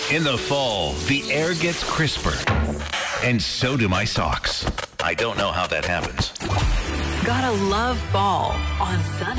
In the fall, the air gets crisper, and so do my socks. I don't know how that happens. Gotta love fall on Sunny.